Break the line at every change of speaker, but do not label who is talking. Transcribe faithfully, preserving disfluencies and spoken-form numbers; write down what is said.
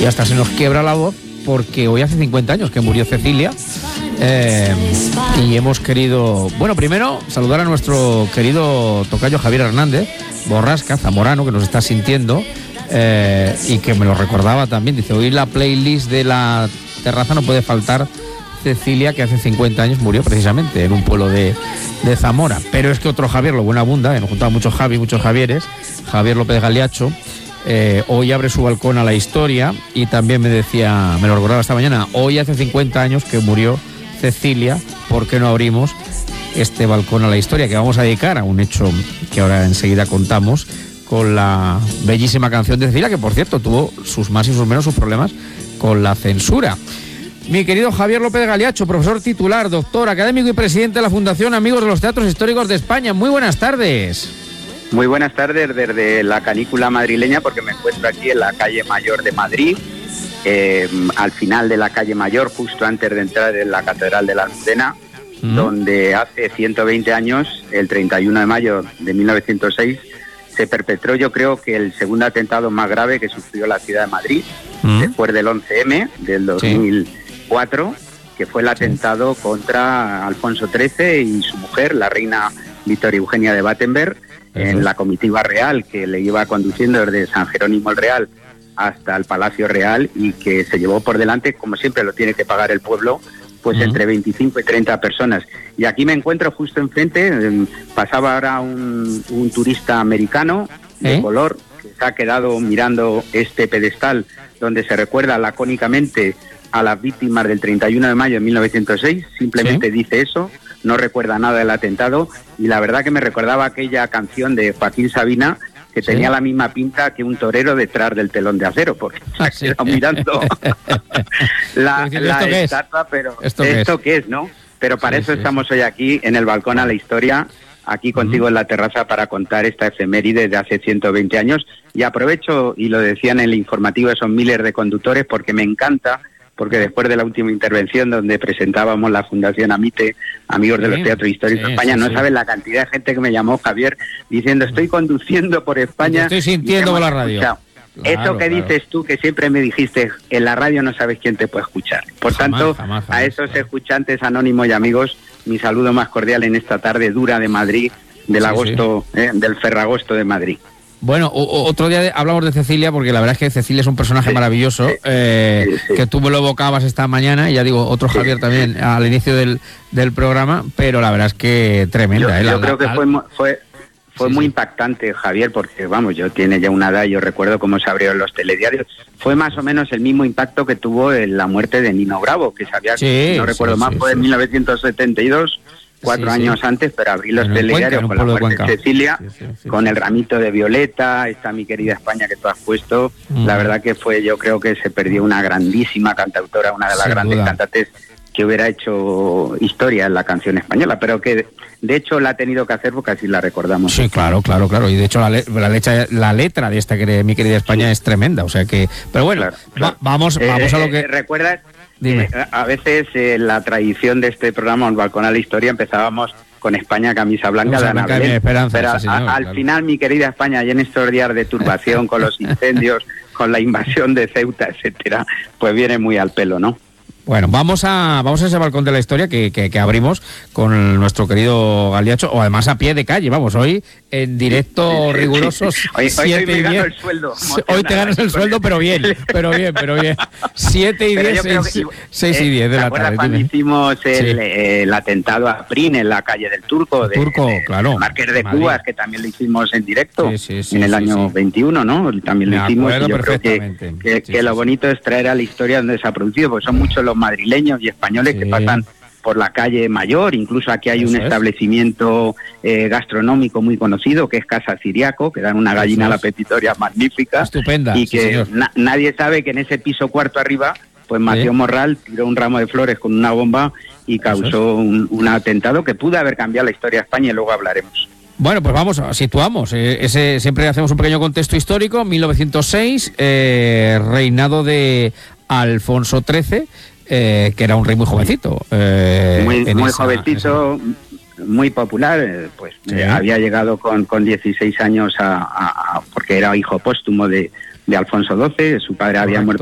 y hasta se nos quiebra la voz porque hoy hace cincuenta años que murió Cecilia. Eh, y hemos querido, bueno, primero saludar a nuestro querido tocayo Javier Hernández Borrasca, zamorano, que nos está sintiendo eh, y que me lo recordaba también. Dice, hoy la playlist de la terraza no puede faltar Cecilia, que hace cincuenta años murió precisamente en un pueblo de, de Zamora. Pero es que otro Javier, lo buena abunda, nos juntaba muchos Javi, muchos Javieres, Javier López Galiacho, eh, hoy abre su balcón a la historia y también me decía, me lo recordaba esta mañana, hoy hace cincuenta años que murió Cecilia, ¿por qué no abrimos este balcón a la historia? Que vamos a dedicar a un hecho que ahora enseguida contamos, con la bellísima canción de Cecilia, que por cierto tuvo sus más y sus menos sus problemas con la censura. Mi querido Javier López Galiacho, profesor titular, doctor, académico y presidente de la Fundación Amigos de los Teatros Históricos de España. Muy buenas tardes.
Muy buenas tardes desde la canícula madrileña, porque me encuentro aquí en la calle Mayor de Madrid, eh, al final de la calle Mayor, justo antes de entrar en la Catedral de la Almudena, mm. donde hace ciento veinte años, el treinta y uno de mayo de mil novecientos seis, se perpetró, yo creo que el segundo atentado más grave que sufrió la ciudad de Madrid, mm. después del once eme del dos mil cuatro, sí. que fue el atentado sí. contra Alfonso trece y su mujer, la reina Victoria Eugenia de Battenberg, Eso en es. la comitiva real que le iba conduciendo desde San Jerónimo el Real hasta el Palacio Real, y que se llevó por delante, como siempre lo tiene que pagar el pueblo, pues uh-huh. entre veinticinco y treinta personas. Y aquí me encuentro justo enfrente, eh, pasaba ahora un, un turista americano de ¿Eh? color, que se ha quedado mirando este pedestal donde se recuerda lacónicamente a las víctimas del treinta y uno de mayo de mil novecientos seis, simplemente ¿Sí? dice eso, no recuerda nada del atentado, y la verdad que me recordaba aquella canción de Joaquín Sabina, que ¿Sí? tenía la misma pinta que un torero detrás del telón de acero, porque se ha quedado mirando la, la estatua, pero ¿esto, ¿esto qué es, no? Pero para sí, eso sí, estamos sí. hoy aquí, en el balcón a la historia, aquí contigo uh-huh. en la terraza, para contar esta efeméride de hace ciento veinte años, y aprovecho, y lo decían en el informativo esos miles de conductores, porque me encanta, porque después de la última intervención donde presentábamos la Fundación Amite, Amigos de sí, los Teatros Históricos de sí, España, sí, no sí. saben la cantidad de gente que me llamó, Javier, diciendo, estoy conduciendo por España.
Te estoy sintiendo por la radio. Claro,
Eso que claro. dices tú, que siempre me dijiste, en la radio no sabes quién te puede escuchar. Por jamás, tanto, jamás, jamás, a esos claro. escuchantes anónimos y amigos, mi saludo más cordial en esta tarde dura de Madrid, del sí, agosto, sí. Eh, del Ferragosto de Madrid.
Bueno, o, otro día de, hablamos de Cecilia, porque la verdad es que Cecilia es un personaje sí, maravilloso, sí, eh, sí, sí. que tú me lo evocabas esta mañana, y ya digo, otro sí, Javier también al inicio del, del programa, pero la verdad es que tremenda.
Yo,
¿eh?
yo
la,
creo
la,
que fue, fue, fue sí, muy sí. impactante, Javier, porque vamos, yo tiene ya una edad, yo recuerdo cómo se abrieron los telediarios. Fue más o menos el mismo impacto que tuvo en la muerte de Nino Bravo, que sabía, sí, no recuerdo sí, más, sí, fue sí. en mil novecientos setenta y dos, cuatro sí, años sí. antes, pero abrí los en telediarios Cuenca, con la muerte de, de Cecilia, sí, sí, sí, con sí. el ramito de violeta, esta mi querida España que tú has puesto. Mm. La verdad que fue, yo creo que se perdió una grandísima cantautora, una de las Sin grandes duda. cantantes que hubiera hecho historia en la canción española, pero que de hecho la ha tenido que hacer porque así la recordamos.
Sí, claro, claro, claro. Y de hecho la, le- la, letra, la letra de esta que mi querida España sí. es tremenda, o sea que... Pero bueno, claro, claro. Va, vamos, eh, vamos a lo que...
Eh, ¿Recuerdas?
Dime.
Eh, a veces eh, la tradición de este programa, Un Balcón a la Historia, empezábamos con España camisa blanca de Ana Belén,
esperanza,
pero
sí, señor,
a, al
claro.
final, mi querida España, y en estos días de turbación con los incendios, con la invasión de Ceuta, etcétera, pues viene muy al pelo, ¿no?
Bueno, vamos a vamos a ese balcón de la historia que, que, que abrimos con nuestro querido Galiacho, o además a pie de calle, vamos, hoy en directo rigurosos.
Hoy, hoy, hoy me gano el sueldo.
Hoy te ganas el sueldo, pero bien, pero bien, pero bien. siete y diez, seis y diez de la tarde.
Cuando hicimos el, sí. el atentado a Prin en la calle del Turco, de,
Turco,
de,
claro,
de Marqués de Cubas, que también lo hicimos en directo sí, sí, sí, en el
sí,
año
sí.
veintiuno, ¿no? También
me
lo hicimos, y yo creo que, que,
sí,
que
sí,
lo
sí.
bonito es traer a la historia donde se ha producido, porque son muchos los madrileños y españoles sí. que pasan por la calle Mayor. Incluso aquí hay Eso un es. establecimiento eh, gastronómico muy conocido, que es Casa Ciriaco, que dan una gallina a la pepitoria magnífica.
Estupenda.
Y que
sí,
na- nadie sabe que en ese piso cuarto arriba, pues Mateo sí. Morral tiró un ramo de flores con una bomba y causó un, un atentado que pudo haber cambiado la historia de España, y luego hablaremos.
Bueno, pues vamos, situamos. Eh, ese siempre hacemos un pequeño contexto histórico. mil novecientos seis, eh, reinado de Alfonso trece, eh, que era un rey muy jovencito. Eh,
muy muy
esa,
jovencito, esa... muy popular, eh, pues sí. eh, había llegado con, con dieciséis años a, a, a, porque era hijo póstumo de, de Alfonso doce, su padre Correcto. había muerto